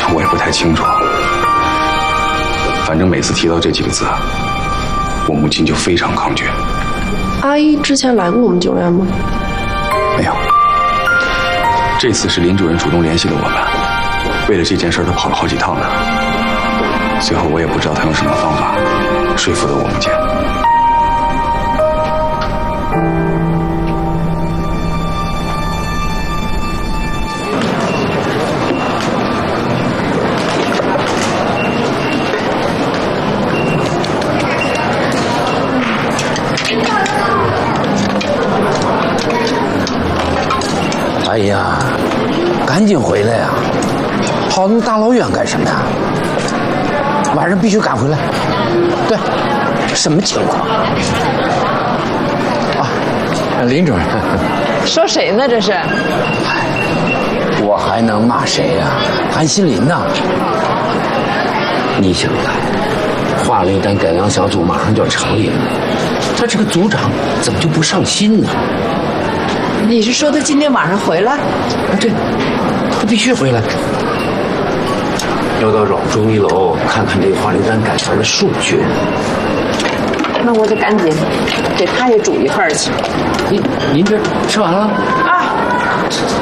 我也不太清楚。反正每次提到这几个字，我母亲就非常抗拒。 阿姨之前来过我们酒院吗？ 没有。这次是林主任主动联系的我们，为了这件事他跑了好几趟呢。最后我也不知道他用什么方法说服的我母亲。 哎呀，赶紧回来呀！跑那么大老远干什么呀？晚上必须赶回来。对，什么情况？啊，林主任。 说谁呢？这是？ 我还能骂谁呀？韩新林呐！你想看，华灵丹改良小组马上就要成立了，他这个组长怎么就不上心呢？ 你是说他今天晚上回来？ 啊，对，他必须回来。要到扰中1楼看看这个华灵丹改良的数据。 那我就赶紧给他也煮一份去。 您这吃完了？ 啊。